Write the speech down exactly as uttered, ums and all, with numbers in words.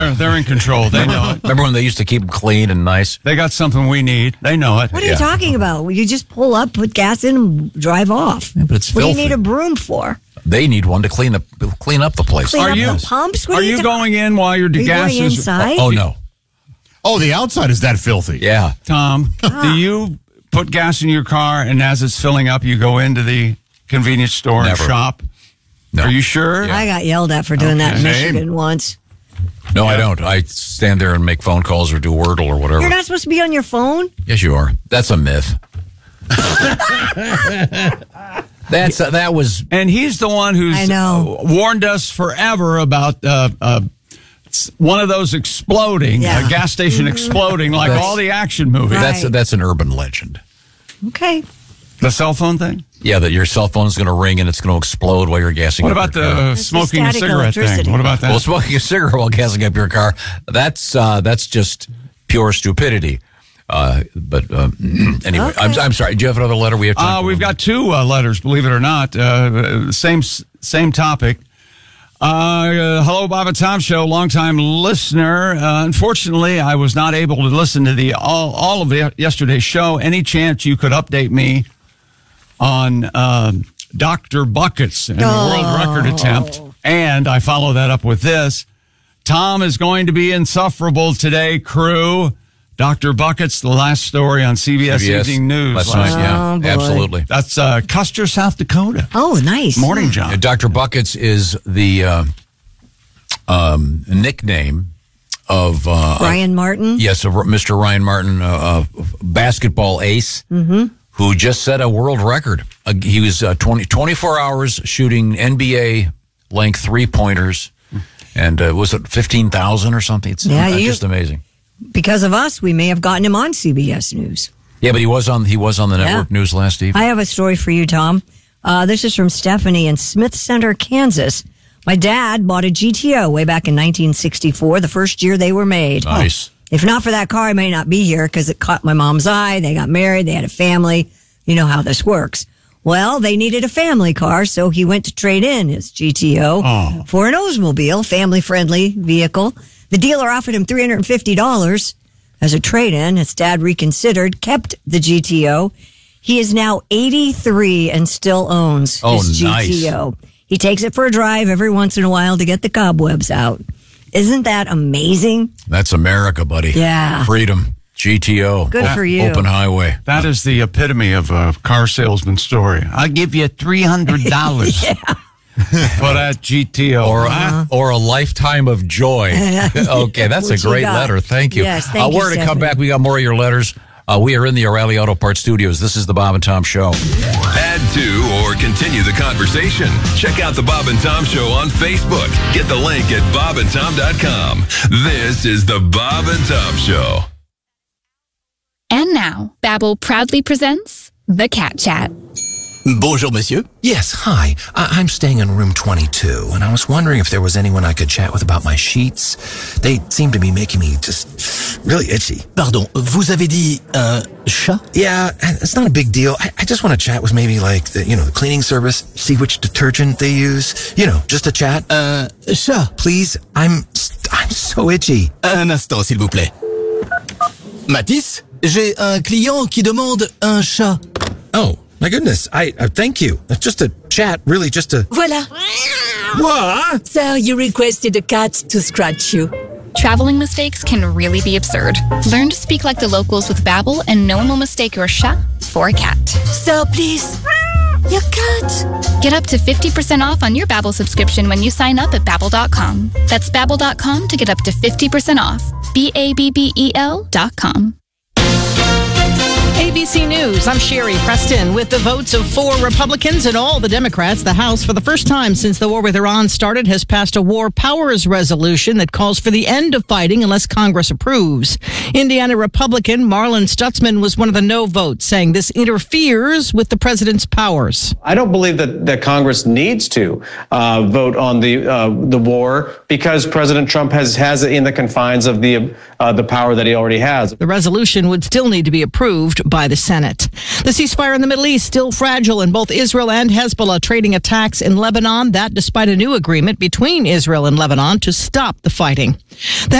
They're in control. They know it. Remember when they used to keep them clean and nice? They got something we need. They know it. What are yeah. you talking about? You just pull up, put gas in, and drive off. Yeah, but it's what filthy. do you need a broom for? They need one to clean the clean up the place. Clean are up you the pumps? What are, are you ta- going in while your gas you is inside? Oh, oh no. Oh, the outside is that filthy. Yeah. Tom, ah. do you put gas in your car and as it's filling up, you go into the convenience store Never. and shop? No. Are you sure? Yeah. I got yelled at for doing okay. that in Same. Michigan once. No, yeah. I don't. I stand there and make phone calls or do Wordle or whatever. You're not supposed to be on your phone? Yes, you are. That's a myth. That's uh, that was, and he's the one who's I know. Uh, warned us forever about uh, uh, one of those exploding, yeah. a gas station exploding, like that's, all the action movies. Right. That's that's an urban legend. Okay. The cell phone thing. Yeah, that your cell phone is going to ring and it's going to explode while you're gassing. What up about your the car. uh, smoking a cigarette thing? What about that? Well, smoking a cigarette while gassing up your car, that's uh, that's just pure stupidity. Uh, but uh, anyway, okay. I'm, I'm sorry. Do you have another letter? We have. Uh, we've got two uh, letters, believe it or not. Uh, same same topic. Uh, hello, Bob and Tom Show, longtime listener. Uh, unfortunately, I was not able to listen to the all all of the yesterday's show. Any chance you could update me on uh, Doctor Buckets and the oh. world record attempt? And I follow that up with this. Tom is going to be insufferable today, crew. Doctor Buckets, the last story on C B S, C B S Evening News last last night. Yeah, oh, absolutely. That's uh, Custer, South Dakota. Oh, nice. Morning, John. Uh, Doctor Buckets is the uh, um, nickname of uh, Ryan Martin. Yes, of Mister Ryan Martin, uh, uh, basketball ace, mm-hmm. who just set a world record. Uh, he was uh, twenty, twenty-four hours shooting N B A length three pointers, and uh, was it fifteen thousand or something? It's yeah, uh, you, just amazing. Because of us, we may have gotten him on C B S News. Yeah, but he was on he was on the network yeah. news last evening. I have a story for you, Tom. Uh, this is from Stephanie in Smith Center, Kansas. My dad bought a G T O way back in nineteen sixty-four, the first year they were made. Nice. Oh. If not for that car, I may not be here because it caught my mom's eye. They got married. They had a family. You know how this works. Well, they needed a family car, so he went to trade in his G T O oh. for an Oldsmobile, family-friendly vehicle. The dealer offered him three hundred fifty dollars as a trade-in. His dad reconsidered, kept the G T O. He is now eighty-three and still owns oh, his nice. G T O. He takes it for a drive every once in a while to get the cobwebs out. Isn't that amazing? That's America, buddy. Yeah. Freedom. G T O. Good o- for you. Open highway. That is the epitome of a car salesman story. I'll give you three hundred dollars yeah. for that G T O. Or, Uh-huh. a, or a lifetime of joy. Okay, that's a What you great got? letter. Thank you. Yes, thank uh, you, We're going to come Stephanie. back. We got more of your letters. Uh, we are in the O'Reilly Auto Parts Studios. This is the Bob and Tom Show. Add to or continue the conversation. Check out the Bob and Tom Show on Facebook. Get the link at bob and tom dot com. This is the Bob and Tom Show. And now, Babbel proudly presents The Cat Chat. Bonjour, monsieur. Yes, hi. I- I'm staying in room twenty-two, and I was wondering if there was anyone I could chat with about my sheets. They seem to be making me just really itchy. Pardon, vous avez dit un chat? Yeah, it's not a big deal. I, I just want to chat with maybe like the, you know, the cleaning service, see which detergent they use. You know, just a chat. Un chat? Please, I'm, I'm so itchy. Un instant, s'il vous plaît. Mathis, j'ai un client qui demande un chat. Oh. My goodness, I uh, thank you. It's just a chat, really just a... Voilà. What? Sir, you requested a cat to scratch you. Traveling mistakes can really be absurd. Learn to speak like the locals with Babbel, and no one will mistake your chat for a cat. Sir, please. Your cat. Get up to fifty percent off on your Babbel subscription when you sign up at babbel dot com. That's babbel dot com to get up to fifty percent off. B A B B E L dot com. A B C News, I'm Sherry Preston. With the votes of four Republicans and all the Democrats, the House, for the first time since the war with Iran started, has passed a war powers resolution that calls for the end of fighting unless Congress approves. Indiana Republican Marlon Stutzman was one of the no votes, saying this interferes with the president's powers. I don't believe that, that Congress needs to uh, vote on the uh, the war because President Trump has, has it in the confines of the uh, the power that he already has. The resolution would still need to be approved by the Senate. The ceasefire in the Middle East still fragile, and both Israel and Hezbollah trading attacks in Lebanon. That despite a new agreement between Israel and Lebanon to stop the fighting. The